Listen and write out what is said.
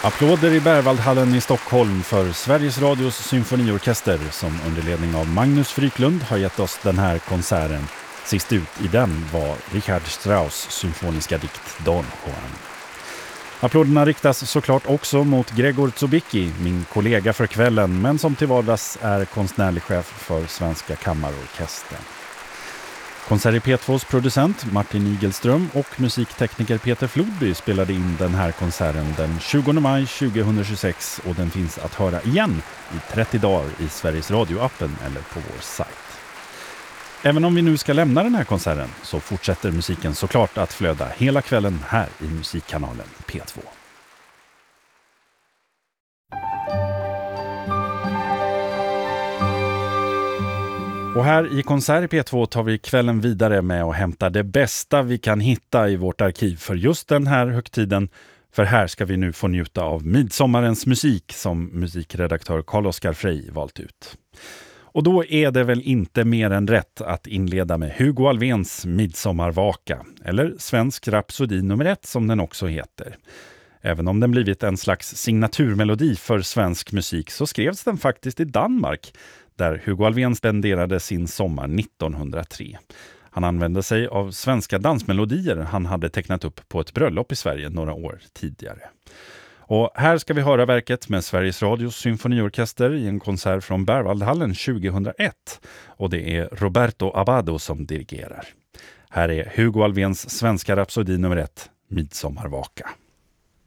Applåder i Berwaldhallen i Stockholm för Sveriges Radios symfoniorkester som under ledning av Magnus Fryklund har gett oss den här konserten. Sist ut i den var Richard Strauss symfoniska dikt Don Juan. Applåderna riktas såklart också mot Gregor Zubicki, min kollega för kvällen, men som till vardags är konstnärlig chef för Svenska Kammarorkestern. Konsert i P2s producent Martin Igelström och musiktekniker Peter Flodby spelade in den här konserten den 20 maj 2026 och den finns att höra igen i 30 dagar i Sveriges Radio-appen eller på vår sajt. Även om vi nu ska lämna den här konserten så fortsätter musiken såklart att flöda hela kvällen här i musikkanalen P2. Och här i Konsert i P2 tar vi kvällen vidare med att hämta det bästa vi kan hitta i vårt arkiv för just den här högtiden. För här ska vi nu få njuta av midsommarens musik som musikredaktör Carl-Oskar Frey valt ut. Och då är det väl inte mer än rätt att inleda med Hugo Alfvéns Midsommarvaka, eller Svensk Rapsodi nummer 1 som den också heter. Även om den blivit en slags signaturmelodi för svensk musik så skrevs den faktiskt i Danmark, där Hugo Alfvén spenderade sin sommar 1903. Han använde sig av svenska dansmelodier han hade tecknat upp på ett bröllop i Sverige några år tidigare. Och här ska vi höra verket med Sveriges Radios symfoniorkester i en konsert från Berwaldhallen 2001. Och det är Roberto Abbado som dirigerar. Här är Hugo Alfvéns Svenska Rapsodi nummer 1, Midsommarvaka.